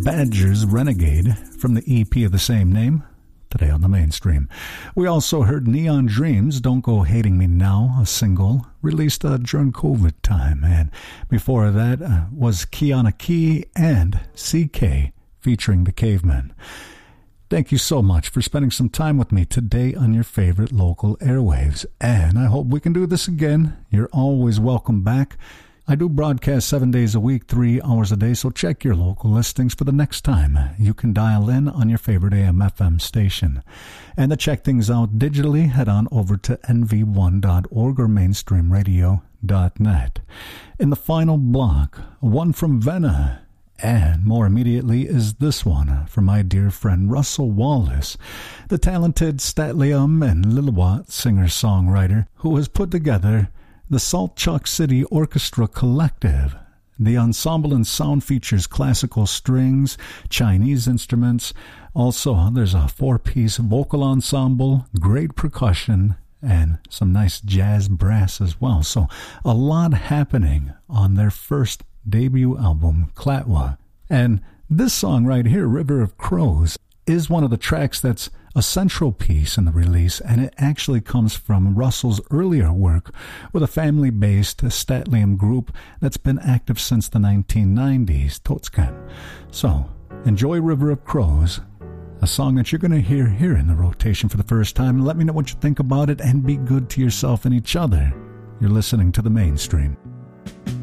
Badger's Renegade from the EP of the same name, today on the Mainstream. We also heard Neon Dreams, Don't Go Hating Me Now, a single released during COVID time. And before that was Kiana Key and CK featuring The Cavemen. Thank you so much for spending some time with me today on your favorite local airwaves. And I hope we can do this again. You're always welcome back. I do broadcast 7 days a week, 3 hours a day, so check your local listings for the next time you can dial in on your favorite AM/FM station. And to check things out digitally, head on over to nv1.org or mainstreamradio.net. In the final block, one from Venna, and more immediately is this one from my dear friend Russell Wallace, the talented Statlium and Lillywat singer-songwriter who has put together the Salt Chuck City Orchestra Collective. The ensemble and sound features classical strings, Chinese instruments. Also, there's a 4-piece vocal ensemble, great percussion, and some nice jazz brass as well. So a lot happening on their first debut album, Clatwa. And this song right here, River of Crows, is one of the tracks that's a central piece in the release, and it actually comes from Russell's earlier work with a family-based Statlium group that's been active since the 1990s, Totskan. So, enjoy River of Crows, a song that you're going to hear here in the rotation for the first time. Let me know what you think about it, and be good to yourself and each other. You're listening to The Mainstream.